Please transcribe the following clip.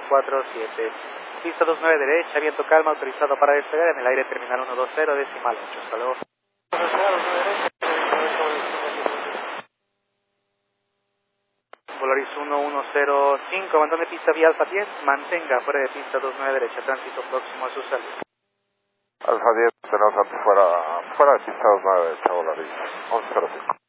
147. Pista 29 derecha, viento calma, autorizado para despegar en el aire terminal 120, decimal 8. Hasta luego. Volaris 1105, abandone pista vía Alfa 10, mantenga fuera de pista 29 derecha, tránsito próximo a su salida. Alfa 10, tenemos fuera de pista 29 derecha, Volaris 1105.